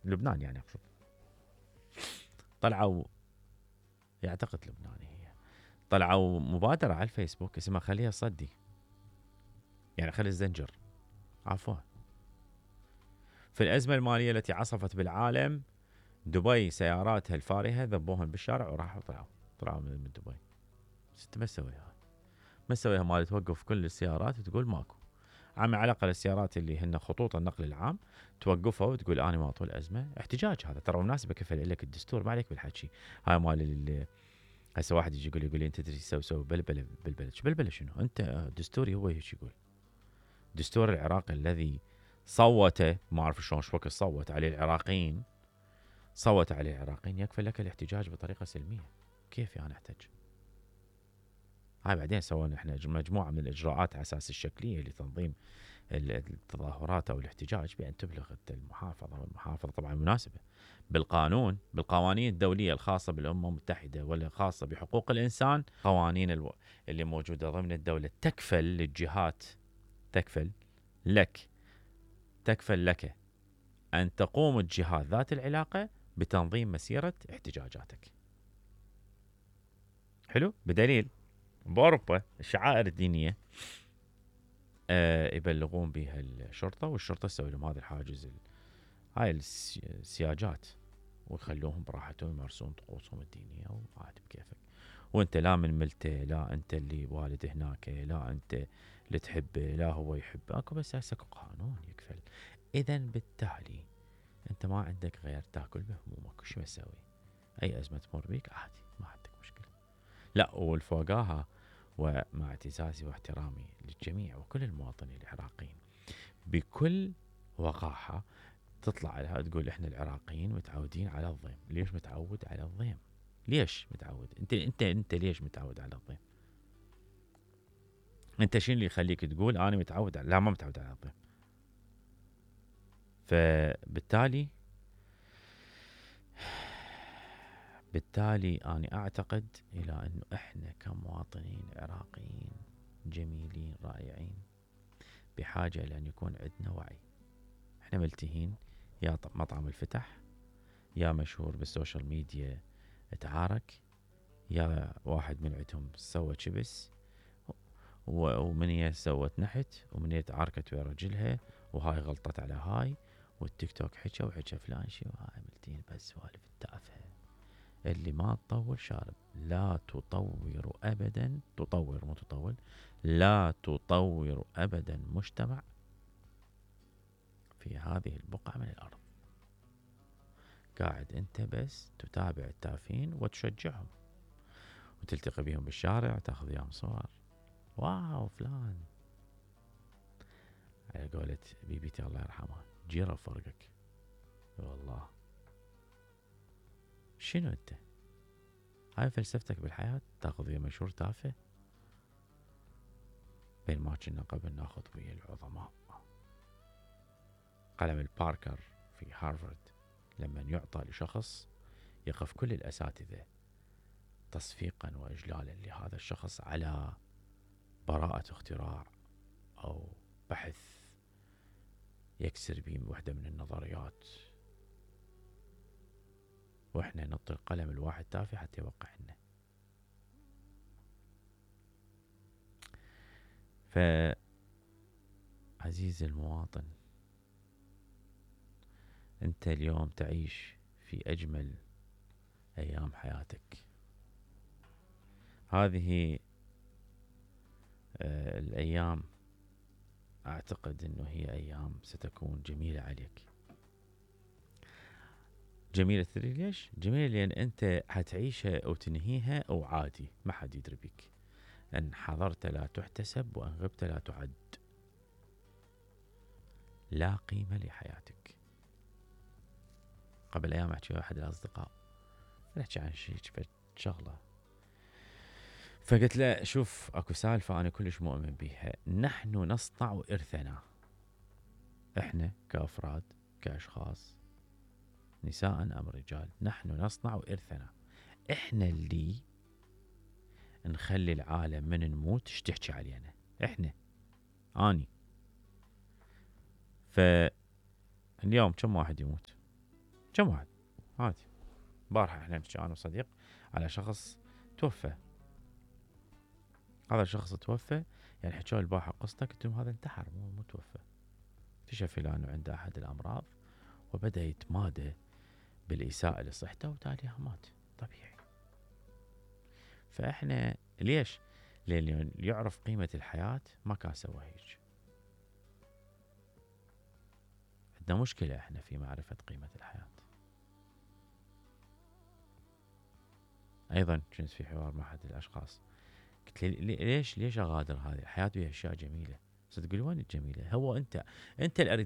لبنان يعني اقصد. طلعوا يعتقد لبناني هي، طلعوا مبادرة على الفيسبوك اسمها خليها صدي، يعني خلي الزنجر. عفوا. في الأزمة المالية التي عصفت بالعالم، دبي سياراتها الفارهة ذبوهن بالشارع وراحوا طلعوا من دبي. ما تسويها؟ ما تسويها مال توقف كل السيارات وتقول ماكو. على الأقل السيارات اللي هن خطوط النقل العام توقفها وتقول أنا ما أطول أزمة. احتجاج هذا ترى مناسبة كفل لك الدستور، ما عليك بالحكي. هاي مال هسه واحد يجي يقول لي أنت تدري سوي بلبلة بالبلد. شو بلبلة شنو؟ أنت دستوري هو هيك يقول. دستور العراق الذي صوته، ما أعرف شلون شو وقت صوت عليه العراقيين، صوت عليه العراقيين، يكفي لك الاحتجاج بطريقة سلمية. كيف يعني احتج؟ هاي بعدين سوينا احنا مجموعة من الإجراءات على أساس الشكلية لتنظيم التظاهرات أو الاحتجاج بأن تبلغ المحافظة، والمحافظة طبعا مناسبة بالقانون، بالقوانين الدولية الخاصة بالأمم المتحدة ولا خاصة بحقوق الإنسان. قوانين اللي موجودة ضمن الدولة تكفل للجهات، تكفل لك، تكفل لك أن تقوم الجهات ذات العلاقة بتنظيم مسيرة احتجاجاتك. حلو. بدليل بأوروبا الشعائر الدينية يبلغون بها الشرطة، والشرطة تسوي لهم هذا الحاجز، هاي السياجات، ويخلوهم براحتهم يمارسون طقوسهم الدينية وعاد بكيفك. وانت لا من ملته، لا انت اللي والد هناك، لا انت اللي تحبه، لا هو يحبك، اكو بس اكو قانون يكفل. اذا بالتالي انت ما عندك غير تاكل بهمومك. وش مسوي؟ اي ازمة تمر بيك عادي، ما عندك مشكلة. لا والفوقاها، ومع اعتزازي واحترامي للجميع وكل المواطنين العراقيين، بكل وقاحة تطلع لها تقول احنا العراقيين متعودين على الضيم. ليش متعود على الضيم؟ ليش متعود؟ انت ليش متعود على الضيم؟ انت شنو اللي يخليك تقول انا متعود لا ما متعود على الضيم؟ فبالتالي انا اعتقد الى انه احنا كمواطنين عراقيين جميلين رائعين بحاجة الى ان يكون عندنا وعي. احنا ملتهين، يا مطعم الفتح، يا مشهور بالسوشيال ميديا تعارك، يا واحد من عندهم سوى شبس، ومنية سوت نحت، ومنية تعاركت ويا رجلها، وهاي غلطت على هاي، والتيك توك حكى وحكى فلان شي، وهاي ملتين بس سوالف التافهة اللي ما تطول شارب. لا تطور ابدا، تطور مو تطول، لا تطور ابدا مجتمع في هذه البقعة من الارض. قاعد انت بس تتابع التافهين وتشجعهم، وتلتقي بهم بالشارع وتاخذ وياهم صور، واو فلان، على قولة بيبيتي الله يرحمها، جيرة فرقك والله. شنو انت؟ هاي فلسفتك بالحياة؟ تاخذ ويا مشهور تافه؟ بين ما كنا قبل ناخذ ويا العظماء. قلم الباركر في هارفارد لما يعطى لشخص يقف كل الأساتذة تصفيقا وإجلالا لهذا الشخص على براءة اختراع أو بحث يكسر به وحدة من النظريات، وإحنا نعطي القلم الواحد تافه حتى يوقع لنا. فعزيزي المواطن، أنت اليوم تعيش في أجمل أيام حياتك. هذه الأيام أعتقد أنه هي أيام ستكون جميلة عليك. جميلة تدري ليش؟ جميلة لأن أنت حتعيشها أو تنهيها أو عادي، ما حد يدري بك. أن حضرت لا تحتسب، وأن غبت لا تعد. لا قيمة لحياتك. قبل أيام أحكي واحد الأصدقاء، نحكي عن شغلة، فقلت له شوف أكو سالفة أنا كلش مؤمن بيها، نحن نصنع إرثنا. إحنا كأفراد، كأشخاص، نساء أم رجال، نحن نصنع إرثنا. إحنا اللي نخلي العالم من نموت تحكي علينا. إحنا، فاليوم كم واحد يموت؟ كم واحد عادي. بارحة احنا نحكي انا وصديق على شخص توفى. هذا الشخص توفى، يعني حكوا البارحة قصته، قلت لهم هذا انتحر مو توفى. اكتشف انه عنده احد الامراض وبدا يتمادى بالاساءة لصحته وتاليها مات طبيعي. فاحنا ليش؟ لان يعرف قيمة الحياة ما كان سوى هيك. عندنا مشكلة احنا في معرفة قيمة الحياة. ايضا كنت في حوار مع احد الاشخاص، قلت له ليش اغادر هذه الحياة وهي اشياء جميلة؟ تقول وين الجميلة؟ هو انت اللي اريد